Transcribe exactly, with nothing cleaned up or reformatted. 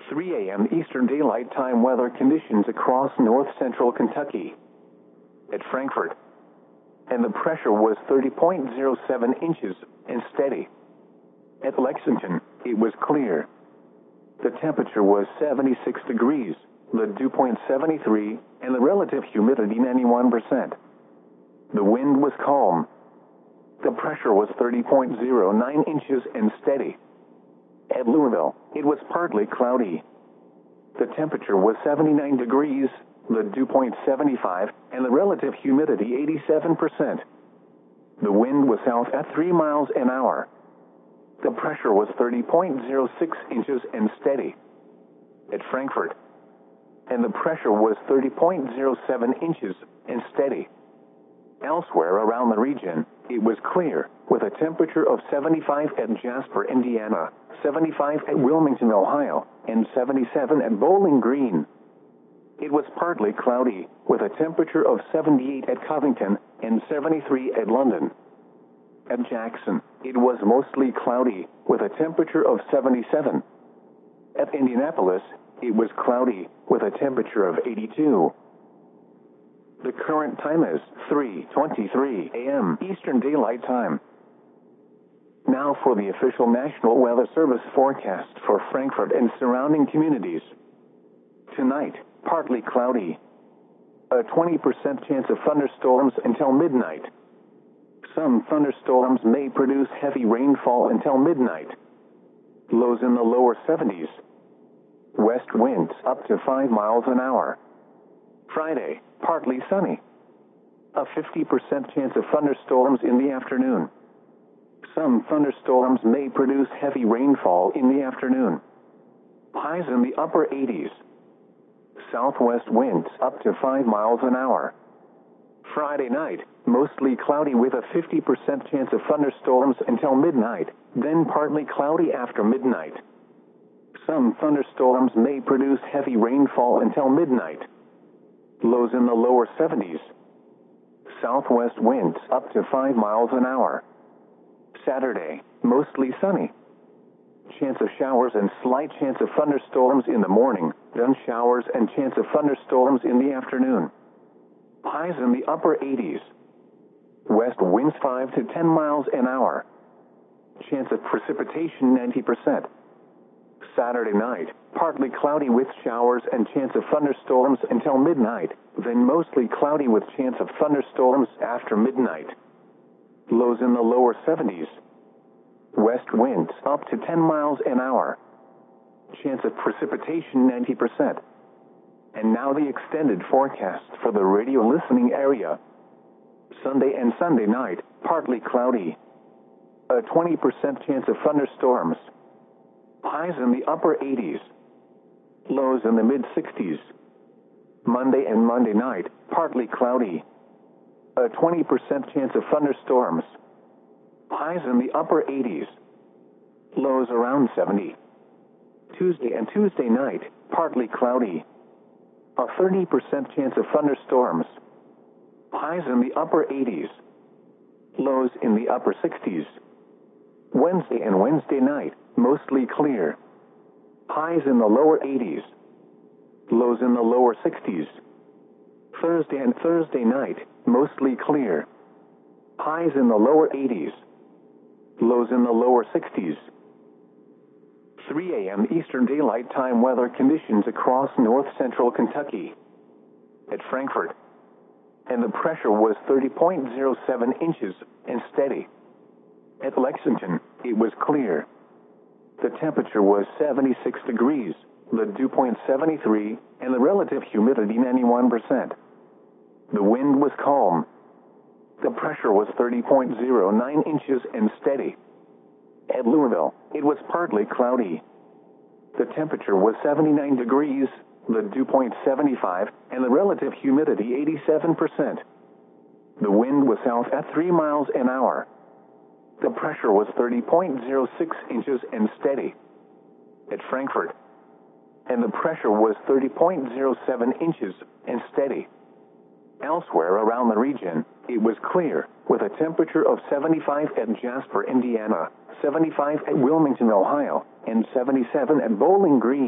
three a m Eastern Daylight Time weather conditions across north-central Kentucky. At Frankfort, and the pressure was thirty point zero seven inches and steady. At Lexington, it was clear. The temperature was seventy-six degrees, the dew point seventy-three, and the relative humidity ninety-one percent. The wind was calm. The pressure was thirty point zero nine inches and steady. At Louisville, it was partly cloudy. The temperature was seventy-nine degrees, the dew point seventy-five, and the relative humidity eighty-seven percent. The wind was south at three miles an hour. The pressure was thirty point zero six inches and steady. At Frankfort, and the pressure was thirty point zero seven inches and steady. Elsewhere around the region, it was clear, with a temperature of seventy-five at Jasper, Indiana, seventy-five at Wilmington, Ohio, and seventy-seven at Bowling Green. It was partly cloudy, with a temperature of seventy-eight at Covington and seventy-three at London. At Jackson, it was mostly cloudy, with a temperature of seventy-seven. At Indianapolis, it was cloudy, with a temperature of eighty-two. The current time is three twenty-three a m Eastern Daylight Time. Now for the official National Weather Service forecast for Frankfort and surrounding communities. Tonight, partly cloudy. A twenty percent chance of thunderstorms until midnight. Some thunderstorms may produce heavy rainfall until midnight. Lows in the lower seventies. West winds up to five miles an hour. Friday, partly sunny. A fifty percent chance of thunderstorms in the afternoon. Some thunderstorms may produce heavy rainfall in the afternoon. Highs in the upper eighties. Southwest winds up to five miles an hour. Friday night, mostly cloudy with a fifty percent chance of thunderstorms until midnight, then partly cloudy after midnight. Some thunderstorms may produce heavy rainfall until midnight. Lows in the lower seventies. Southwest winds up to five miles an hour. Saturday, mostly sunny. Chance of showers and slight chance of thunderstorms in the morning, then showers and chance of thunderstorms in the afternoon. Highs in the upper eighties. West winds five to ten miles an hour. Chance of precipitation ninety percent. Saturday night, partly cloudy with showers and chance of thunderstorms until midnight, then mostly cloudy with chance of thunderstorms after midnight. Lows in the lower seventies. West winds up to ten miles an hour. Chance of precipitation ninety percent. And now the extended forecast for the radio listening area. Sunday and Sunday night, partly cloudy. A twenty percent chance of thunderstorms. Highs in the upper eighties. Lows in the mid-sixties. Monday and Monday night, partly cloudy. A twenty percent chance of thunderstorms. Highs in the upper eighties. Lows around seventy. Tuesday and Tuesday night, partly cloudy. A thirty percent chance of thunderstorms. Highs in the upper eighties. Lows in the upper sixties. Wednesday and Wednesday night, mostly clear. Highs in the lower eighties. Lows in the lower sixties. Thursday and Thursday night, mostly clear. Highs in the lower eighties. Lows in the lower sixties. three a m Eastern Daylight Time weather conditions across north-central Kentucky. At Frankfort, and the pressure was thirty point zero seven inches and steady. At Lexington, it was clear. The temperature was seventy-six degrees, the dew point seventy-three, and the relative humidity ninety-one percent. The wind was calm. The pressure was thirty point zero nine inches and steady. At Louisville, it was partly cloudy. The temperature was seventy-nine degrees, the dew point seventy-five, and the relative humidity eighty-seven percent. The wind was south at three miles an hour. The pressure was thirty point zero six inches and steady. At Frankfort, and the pressure was thirty point zero seven inches and steady. Elsewhere around the region, it was clear, with a temperature of seventy-five at Jasper, Indiana, seventy-five at Wilmington, Ohio, and seventy-seven at Bowling Green.